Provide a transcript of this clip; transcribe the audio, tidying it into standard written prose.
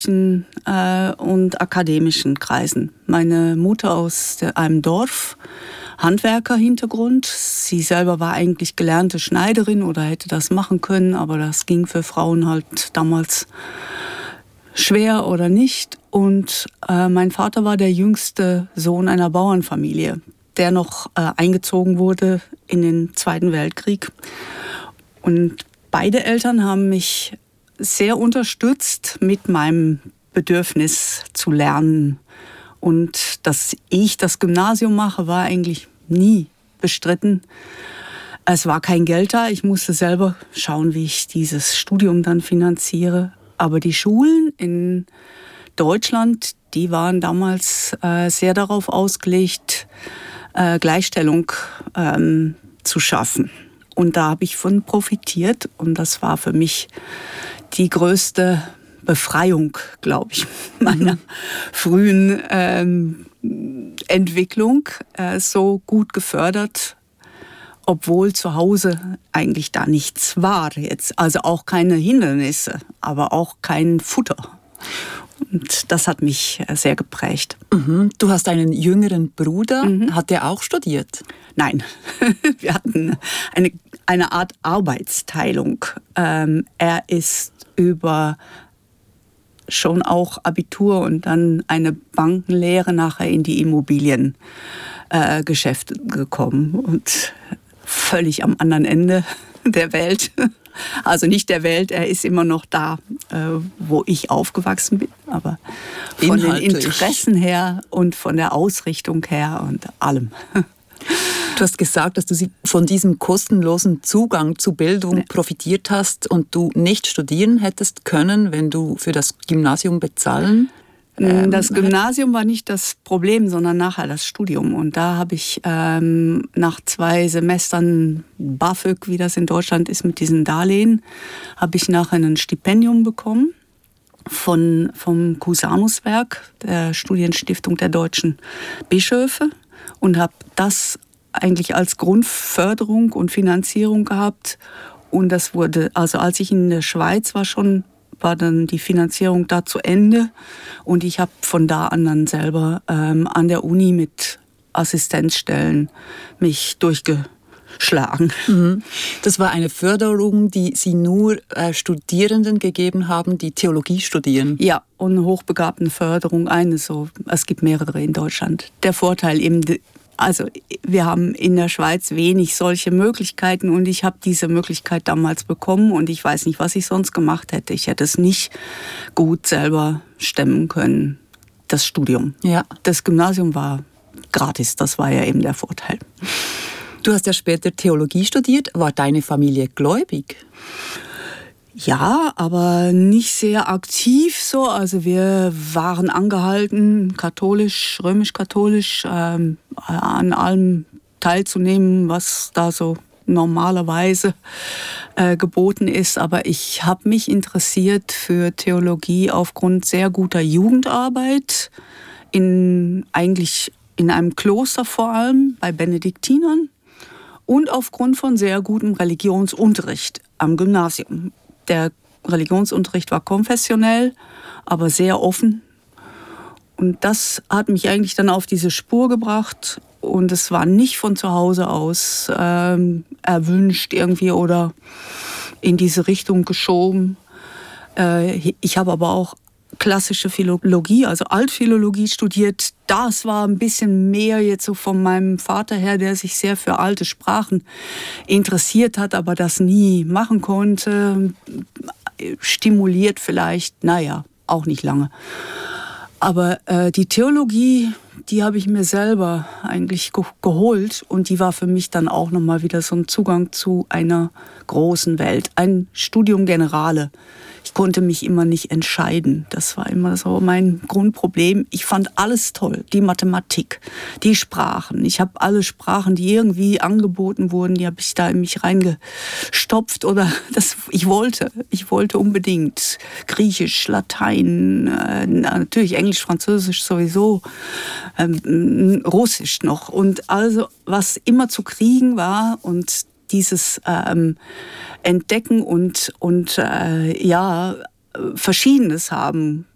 und akademischen Kreisen. Meine Mutter aus einem Dorf, Handwerkerhintergrund. Sie selber war eigentlich gelernte Schneiderin oder hätte das machen können, aber das ging für Frauen halt damals schwer oder nicht. Und mein Vater war der jüngste Sohn einer Bauernfamilie, der noch eingezogen wurde in den Zweiten Weltkrieg. Und beide Eltern haben mich sehr unterstützt mit meinem Bedürfnis zu lernen. Und dass ich das Gymnasium mache, war eigentlich nie bestritten. Es war kein Geld da. Ich musste selber schauen, wie ich dieses Studium dann finanziere. Aber die Schulen in Deutschland, die waren damals sehr darauf ausgelegt, Gleichstellung zu schaffen. Und da habe ich von profitiert. Und das war für mich die größte Befreiung, glaube ich, meiner frühen Entwicklung, so gut gefördert, obwohl zu Hause eigentlich da nichts war jetzt. Also auch keine Hindernisse, aber auch kein Futter. Und das hat mich sehr geprägt. Mhm. Du hast einen jüngeren Bruder. Hat der auch studiert? Nein, wir hatten eine Art Arbeitsteilung. Er ist über schon auch Abitur und dann eine Bankenlehre nachher in die Immobiliengeschäfte gekommen und völlig am anderen Ende der Welt. Also nicht der Welt, er ist immer noch da, wo ich aufgewachsen bin, aber von den Interessen her und von der Ausrichtung her und allem. Du hast gesagt, dass du von diesem kostenlosen Zugang zu Bildung profitiert hast und du nicht studieren hättest können, wenn du für das Gymnasium bezahlen. Das Gymnasium war nicht das Problem, sondern nachher das Studium. Und da habe ich nach 2 Semestern BAföG, wie das in Deutschland ist mit diesen Darlehen, habe ich nachher ein Stipendium bekommen vom Cusanuswerk, der Studienstiftung der deutschen Bischöfe, und habe das eigentlich als Grundförderung und Finanzierung gehabt. Und das wurde, also als ich in der Schweiz war dann die Finanzierung da zu Ende. Und ich habe von da an dann selber an der Uni mit Assistenzstellen mich durchgeschlagen. Das war eine Förderung, die Sie nur Studierenden gegeben haben, die Theologie studieren? Ja, und eine hochbegabten Förderung. Es gibt mehrere in Deutschland. Der Vorteil eben, also wir haben in der Schweiz wenig solche Möglichkeiten und ich habe diese Möglichkeit damals bekommen und ich weiß nicht, was ich sonst gemacht hätte. Ich hätte es nicht gut selber stemmen können, das Studium. Ja. Das Gymnasium war gratis, das war ja eben der Vorteil. Du hast ja später Theologie studiert. War deine Familie gläubig? Ja, aber nicht sehr aktiv so. Also wir waren angehalten, römisch-katholisch, an allem teilzunehmen, was da so normalerweise geboten ist. Aber ich habe mich interessiert für Theologie aufgrund sehr guter Jugendarbeit, eigentlich in einem Kloster vor allem, bei Benediktinern, und aufgrund von sehr gutem Religionsunterricht am Gymnasium. Der Religionsunterricht war konfessionell, aber sehr offen. Und das hat mich eigentlich dann auf diese Spur gebracht. Und es war nicht von zu Hause aus erwünscht irgendwie oder in diese Richtung geschoben. Ich habe aber auch klassische Philologie, also Altphilologie studiert. Das war ein bisschen mehr jetzt so von meinem Vater her, der sich sehr für alte Sprachen interessiert hat, aber das nie machen konnte. Stimuliert vielleicht, auch nicht lange. Aber die Theologie, die habe ich mir selber eigentlich geholt und die war für mich dann auch nochmal wieder so ein Zugang zu einer großen Welt. Ein Studium Generale. Ich konnte mich immer nicht entscheiden. Das war immer so mein Grundproblem. Ich fand alles toll. Die Mathematik, die Sprachen. Ich habe alle Sprachen, die irgendwie angeboten wurden, die habe ich da in mich reingestopft. Ich wollte unbedingt Griechisch, Latein, natürlich Englisch, Französisch sowieso, Russisch noch. Und also was immer zu kriegen war und dieses Entdecken und Verschiedenes haben,